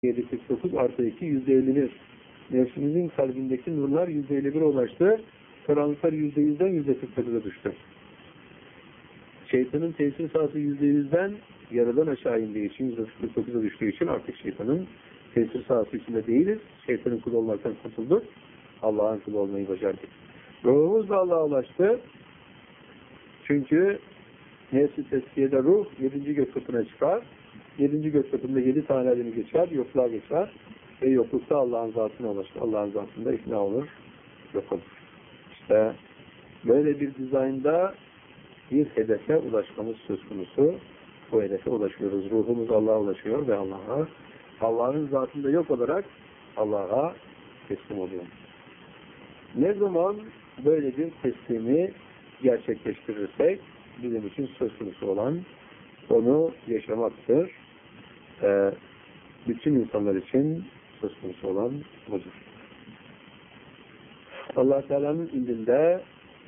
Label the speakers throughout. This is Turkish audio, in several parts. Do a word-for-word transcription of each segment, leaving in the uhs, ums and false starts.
Speaker 1: yedi kırk dokuz artı iki yüzde elli bir. Nefsimizin kalbindeki nurlar yüzde elli bire ulaştı. Karanlıklar yüzde yüzden yüzde kırk dokuza düştü. Şeytanın tesir sahası yüzde yüzden yarıdan aşağı indiği için, yüzde kırk dokuza düştüğü için artık şeytanın tesir sahası içinde değiliz. Şeytanın kulu olmaktan kurtulduk. Allah'ın kulu olmayı başardık. Ruhumuz da Allah'a ulaştı. Çünkü nefsi tezkiyede ruh yedinci gök katına çıkar. Yedinci gök katında yedi tane adını geçer, yokluğa geçer. Ve yoklukta Allah'ın zatına ulaşır. Allah'ın zatında ikna olur, yok olur. İşte böyle bir dizaynda bir hedefe ulaşmamız söz konusu. Bu hedefe ulaşıyoruz. Ruhumuz Allah'a ulaşıyor ve Allah'a, Allah'ın zatında yok olarak Allah'a teslim oluyor. Ne zaman böyle bir teslimi gerçekleştirirsek bizim için söz konusu olan onu yaşamaktır. Ee, bütün insanlar için söz konusu olan budur. Allah Teala'nın indinde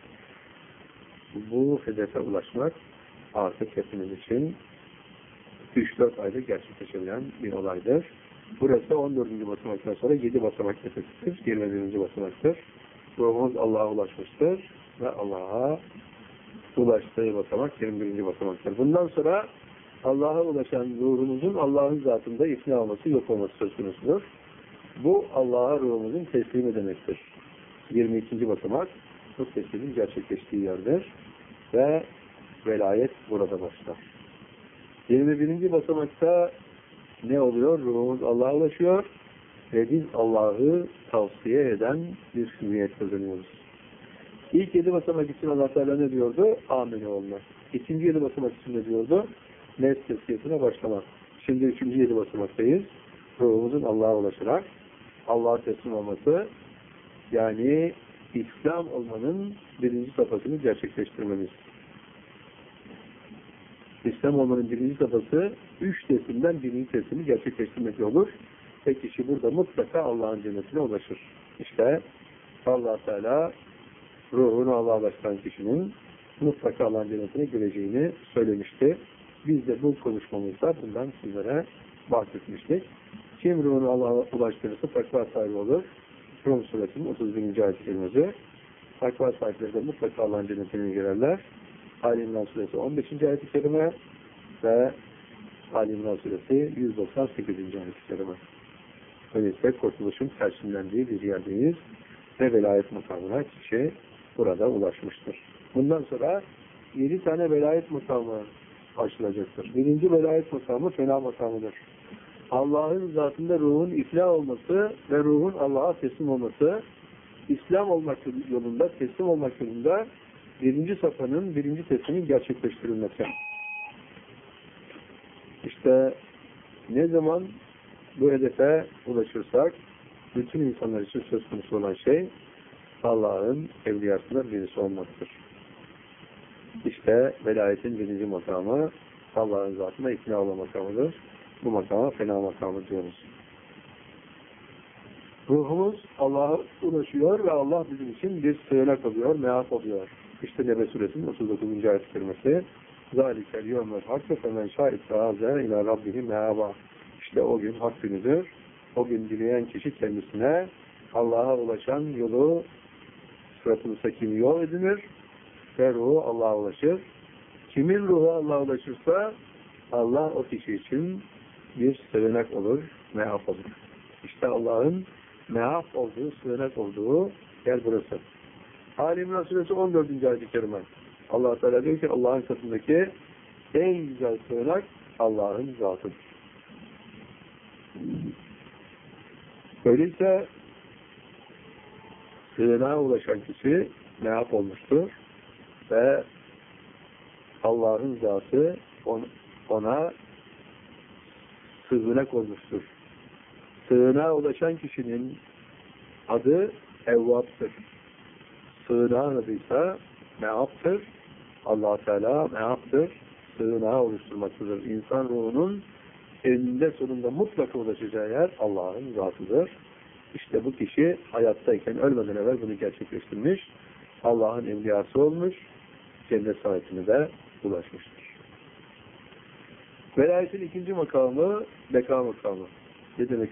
Speaker 1: bu hedefe ulaşmak artık hepimiz için üç dört ayda gerçekleşebilen bir olaydır. Burası on dördüncü basamaktan sonra yedi basamak nefesidir. yirmi birinci basamaktır. Ruhumuz Allah'a ulaşmıştır ve Allah'a ulaştığı basamak yirmi birinci basamaktır. Bundan sonra Allah'a ulaşan ruhumuzun Allah'ın zatında ifna olması, yok olması söz konusudur. Bu Allah'a ruhumuzun teslimi demektir. yirmi ikinci basamak bu teslimin gerçekleştiği yerdir ve velayet burada başlar. yirmi birinci basamakta ne oluyor? Ruhumuz Allah'a ulaşıyor ve biz Allah'ı tavsiye eden bir hüviyet kazanıyoruz. İlk yedi basamak için Allah Teala ne diyordu? Amine olmak. İkinci yedi basamak için ne diyordu? Nefs tezkiyesine başlamak. Şimdi üçüncü yedi basamaktayız. Ruhumuzun Allah'a ulaşarak Allah'a teslim olması, yani İslam olmanın birinci safhasını gerçekleştirmemiz. İslam olmanın birinci safhası üç teslimden birinci teslimi gerçekleştirmek olur. Ve kişi burada mutlaka Allah'ın cennetine ulaşır. İşte Allah Teala ruhunu Allah'a ulaştıran kişinin mutlaka Allah'ın cennetine gireceğini söylemişti. Biz de bu konuşmamızda bundan sizlere bahsetmiştik. Kim ruhunu Allah'a ulaştırırsa takva sahibi olur. Rum suresinin otuz birinci ayet-i kerimesi. Takva sahipleri de mutlaka Allah'ın cennetine girerler. Ali İmran suresi on beşinci ayet-i kerime ve Ali İmran suresi yüz doksan sekizinci ayet-i kerime. Öyleyse kurtuluşun tersimlendiği bir yerdeyiz ve velayet makamına kişi burada ulaşmıştır. Bundan sonra yedi tane velayet makamı açılacaktır. Birinci velayet makamı fena makamıdır. Allah'ın zatında ruhun iflah olması ve ruhun Allah'a teslim olması, İslam olmak yolunda, teslim olmak yolunda birinci safhanın, birinci teslimin gerçekleştirilmesi. İşte ne zaman bu hedefe ulaşırsak, bütün insanlar için söz konusu olan şey, Allah'ın evliyasından birisi olmaktır. İşte velayetin birinci makamı, Allah'ın zatına ikna olma makamıdır. Bu makama fena makamı diyoruz. Ruhumuz Allah'a ulaşıyor ve Allah bizim için bir sığınak oluyor, meaf oluyor. İşte Nebe suresinin otuz dokuzuncu ayet-i kerimesi. ذَٰلِكَ الْيَوْمَ الْحَقِّ فَمَنْ شَاءَ اتَّخَذَ إِلَى رَبِّهِ مَآبًا. İşte o gün hak günüdür. O gün dileyen kişi kendisine Allah'a ulaşan yolu, sırat-ı müstakim yol edinir ve ruhu Allah'a ulaşır. Kimin ruhu Allah'a ulaşırsa Allah o kişi için bir sığınak olur, meaf olur. İşte Allah'ın meaf olduğu, sığınak olduğu yer burası. Ali İmran suresi on dördüncü ayet-i kerime. Allah Teala diyor ki Allah'ın katındaki en güzel sığınak Allah'ın zatıdır. Öyleyse sığınağa ulaşan kişi meaf olmuştur ve Allah'ın zatı ona sığınak olmuştur. Sığınağa ulaşan kişinin adı Evvap'tır. Sığınağın adıysa meaftır. Allah Teala meaftır. Sığınağı oluşturmaktadır. İnsan ruhunun eninde sonunda mutlaka ulaşacağı yer Allah'ın zatıdır. İşte bu kişi hayattayken ölmeden evvel bunu gerçekleştirmiş. Allah'ın evliyası olmuş. Cennet saadetine de ulaşmıştır. Velayetin ikinci makamı beka makamı. Ne demek